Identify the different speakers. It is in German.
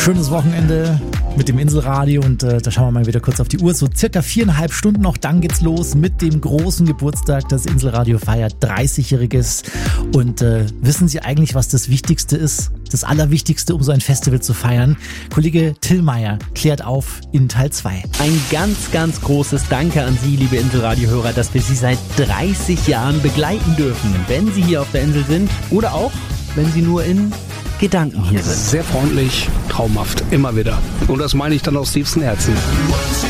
Speaker 1: Schönes Wochenende mit dem Inselradio und da schauen wir mal wieder kurz auf die Uhr. So circa 4,5 Stunden noch, dann geht's los mit dem großen Geburtstag. Das Inselradio feiert 30-Jähriges. Und wissen Sie eigentlich, was das Wichtigste ist? Das Allerwichtigste, um so ein Festival zu feiern? Kollege Tillmeier klärt auf in Teil 2.
Speaker 2: Ein ganz, ganz großes Danke an Sie, liebe Inselradio-Hörer, dass wir Sie seit 30 Jahren begleiten dürfen, wenn Sie hier auf der Insel sind oder auch, wenn Sie nur in Gedanken hier sind.
Speaker 3: Sehr freundlich, traumhaft, immer wieder. Und das meine ich dann aus tiefstem Herzen.